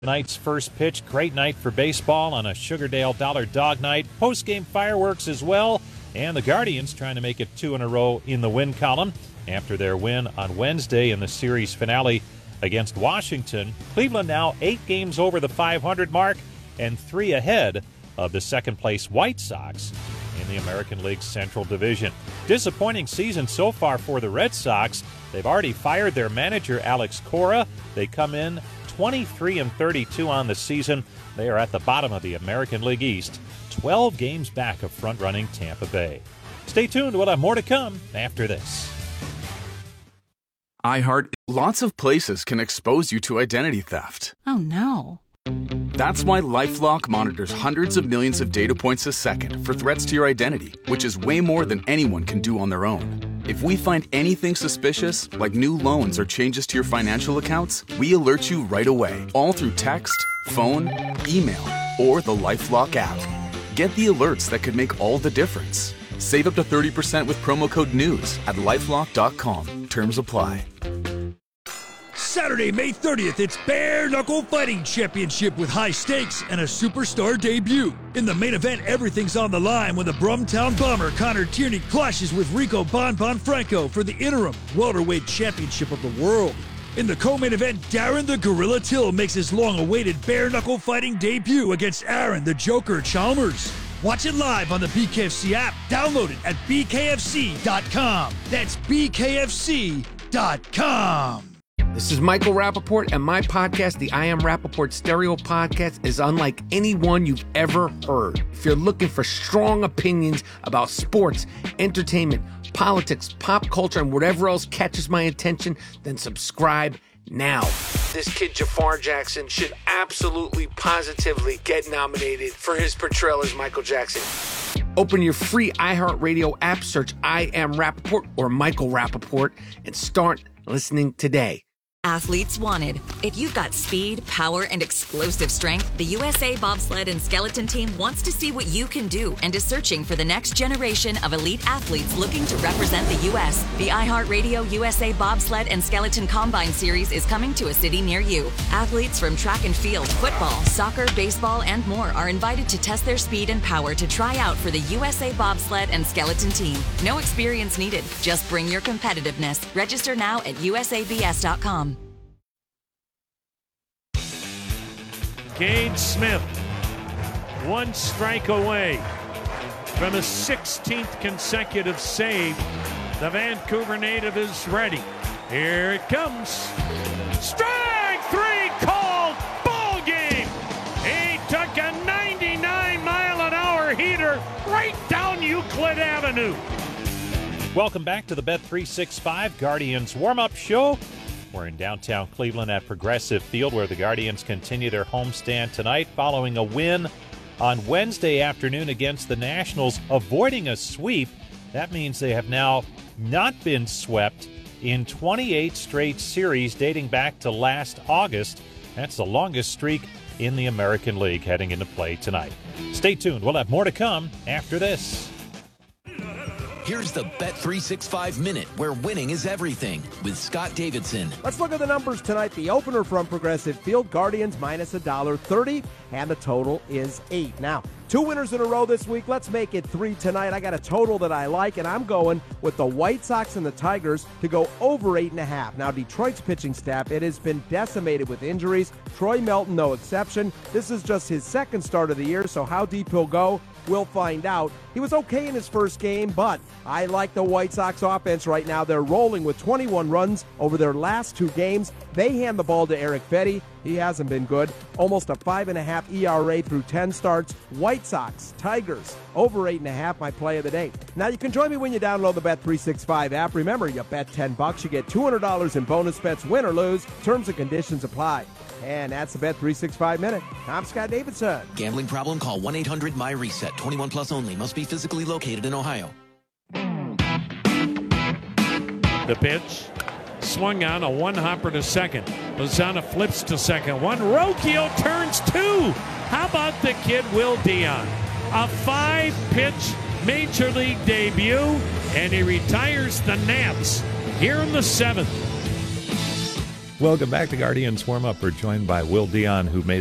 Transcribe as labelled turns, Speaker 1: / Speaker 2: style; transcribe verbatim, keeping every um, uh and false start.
Speaker 1: Tonight's first pitch, great night for baseball on a Sugardale Dollar Dog Night. Post-game fireworks as well, and the Guardians trying to make it two in a row in the win column after their win on Wednesday in the series finale against Washington. Cleveland now eight games over the five hundred mark and three ahead of the second-place White Sox in the American League Central Division. Disappointing season so far for the Red Sox. They've already fired their manager, Alex Cora. They come in twenty-three and thirty-two on the season. They are at the bottom of the American League East, twelve games back of front-running Tampa Bay. Stay tuned. We'll have more to come after this.
Speaker 2: iHeart, lots of places can expose you to identity theft.
Speaker 3: Oh, no.
Speaker 2: That's why LifeLock monitors hundreds of millions of data points a second for threats to your identity, which is way more than anyone can do on their own. If we find anything suspicious, like new loans or changes to your financial accounts, we alert you right away, all through text, phone, email, or the LifeLock app. Get the alerts that could make all the difference. Save up to thirty percent with promo code NEWS at lifelock dot com. Terms apply.
Speaker 4: Saturday, May thirtieth, it's Bare Knuckle Fighting Championship with high stakes and a superstar debut. In the main event, everything's on the line when the Brumtown Bomber Connor Tierney clashes with Rico Bon Bon Franco for the interim welterweight championship of the world. In the co-main event, Darren the Gorilla Till makes his long-awaited Bare Knuckle Fighting debut against Aaron the Joker Chalmers. Watch it live on the B K F C app. Download it at b k f c dot com. That's b k f c dot com.
Speaker 5: This is Michael Rappaport, and my podcast, the I Am Rappaport Stereo Podcast, is unlike any one you've ever heard. If you're looking for strong opinions about sports, entertainment, politics, pop culture, and whatever else catches my attention, then subscribe now. This kid, Jafar Jackson, should absolutely, positively get nominated for his portrayal as Michael Jackson. Open your free iHeartRadio app, search I Am Rappaport or Michael Rappaport, and start listening today.
Speaker 6: Athletes wanted. If you've got speed, power, and explosive strength, the U S A Bobsled and Skeleton Team wants to see what you can do and is searching for the next generation of elite athletes looking to represent the U S The iHeartRadio U S A Bobsled and Skeleton Combine Series is coming to a city near you. Athletes from track and field, football, soccer, baseball, and more are invited to test their speed and power to try out for the U S A Bobsled and Skeleton Team. No experience needed. Just bring your competitiveness. Register now at u s a b s dot com.
Speaker 7: Gage Smith, one strike away from a sixteenth consecutive save. The Vancouver native is ready. Here it comes. Strike three called. Ball game. He took a ninety-nine mile an hour heater right down Euclid Avenue.
Speaker 1: Welcome back to the Bet three sixty-five Guardians warm-up show. We're in downtown Cleveland at Progressive Field, where the Guardians continue their homestand tonight following a win on Wednesday afternoon against the Nationals, avoiding a sweep. That means they have now not been swept in twenty-eight straight series dating back to last August. That's the longest streak in the American League heading into play tonight. Stay tuned. We'll have more to come after this.
Speaker 8: Here's the Bet three sixty-five Minute, where winning is everything, with Scott Davidson.
Speaker 9: Let's look at the numbers tonight. The opener from Progressive Field, Guardians minus one dollar thirty, and the total is eight. Now, two winners in a row this week. Let's make it three tonight. I got a total that I like, and I'm going with the White Sox and the Tigers to go over eight and a half. Now, Detroit's pitching staff, it has been decimated with injuries. Troy Melton, no exception. This is just his second start of the year, so how deep he'll go, we'll find out. He was okay in his first game, but I like the White Sox offense right now. They're rolling with twenty-one runs over their last two games. They hand the ball to Eric Fetty. He hasn't been good. Almost a five and a half E R A through ten starts. White Sox, Tigers, over eight and a half, my play of the day. Now, you can join me when you download the Bet three sixty-five app. Remember, you bet ten bucks, you get two hundred dollars in bonus bets, win or lose. Terms and conditions apply. And that's the Bet three sixty-five Minute. I'm Scott Davidson.
Speaker 8: Gambling problem? Call one eight hundred my reset. twenty-one plus only. Must be physically located in Ohio.
Speaker 7: The pitch. Swung on, a one-hopper to second. Lozano flips to second. One. Rocchio turns two. How about the kid Will Dion? A five-pitch Major League debut, and he retires the Nats here in the seventh.
Speaker 1: Welcome back to Guardians Warm Up. We're joined by Will Dion, who made